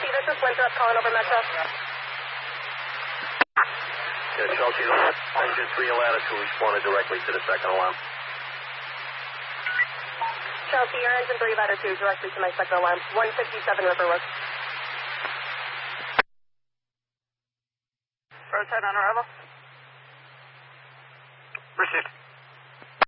this is Winthrop calling over Metro. Yeah, Chelsea, engine 3 latitude responded directly to the second alarm. Chelsea, your engine 3 latitude directly to my second alarm. 157 River Road. First head on arrival. Received.